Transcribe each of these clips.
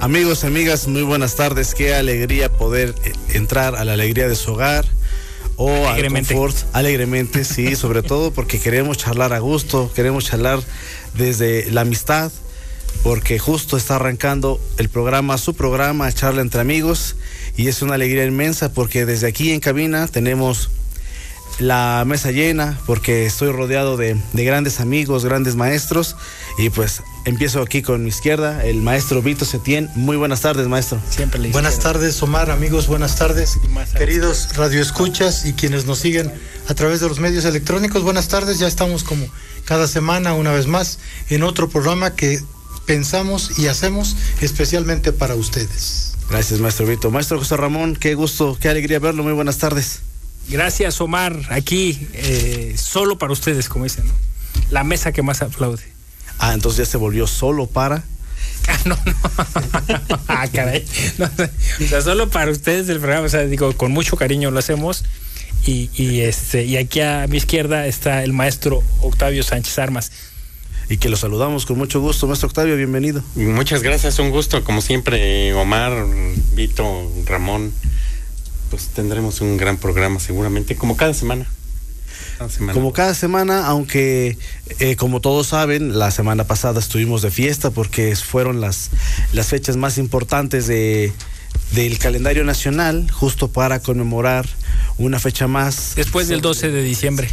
Amigos, amigas, muy buenas tardes. Qué alegría poder entrar a la alegría de su hogar o al confort alegremente, sí, sobre todo porque queremos charlar a gusto, queremos charlar desde la amistad, porque justo está arrancando el programa, su programa, Charla entre Amigos, y es una alegría inmensa porque desde aquí en cabina tenemos la mesa llena, porque estoy rodeado de grandes amigos, grandes maestros, y pues empiezo aquí con mi izquierda, el maestro Vito Setién. Muy buenas tardes, maestro. Siempre le buenas tardes, Omar, amigos, buenas tardes, queridos radioescuchas y quienes nos siguen a través de los medios electrónicos, buenas tardes. Ya estamos como cada semana, una vez más, en otro programa que pensamos y hacemos especialmente para ustedes. Gracias, maestro Vito. Maestro José Ramón, qué gusto, qué alegría verlo, muy buenas tardes. Gracias, Omar, aquí solo para ustedes, como dicen, ¿no? La mesa que más aplaude. Ah, entonces ya se volvió solo para... No. Ah, caray. No, o sea, solo para ustedes el programa, o sea, digo, con mucho cariño lo hacemos. Y aquí a mi izquierda está el maestro Octavio Sánchez Armas. Y que lo saludamos con mucho gusto, maestro Octavio, bienvenido. Muchas gracias, un gusto, como siempre, Omar, Vito, Ramón. Pues tendremos un gran programa seguramente, como cada semana. Como cada semana, aunque como todos saben, la semana pasada estuvimos de fiesta porque fueron las fechas más importantes del calendario nacional, justo para conmemorar una fecha más. Después del 12 de diciembre.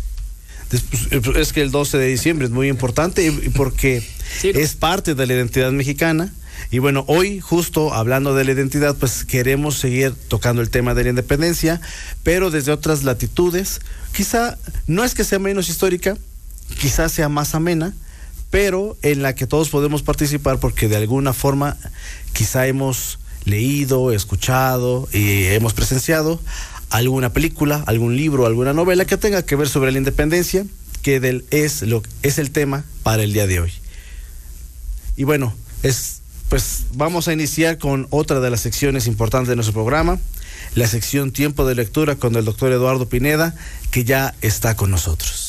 Es que el 12 de diciembre es muy importante porque sí, es parte de la identidad mexicana. Y bueno, hoy justo hablando de la identidad, pues queremos seguir tocando el tema de la independencia, pero desde otras latitudes. Quizá no es que sea menos histórica, quizá sea más amena, pero en la que todos podemos participar porque de alguna forma quizá hemos leído, escuchado y hemos presenciado alguna película, algún libro, alguna novela que tenga que ver sobre la independencia, que es el tema para el día de hoy. Y bueno, pues vamos a iniciar con otra de las secciones importantes de nuestro programa, la sección Tiempo de Lectura con el doctor Eduardo Pineda, que ya está con nosotros.